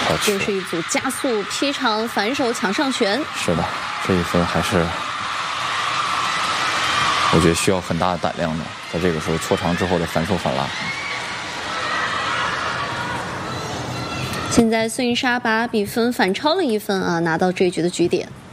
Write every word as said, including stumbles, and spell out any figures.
好球， 又是一组加速劈长反手抢上旋。 是的，这一分还是我觉得需要很大的胆量的，在这个时候搓长之后的反手反拉。 现在孙颖莎把比分反超了一分啊，拿到这一局的局点。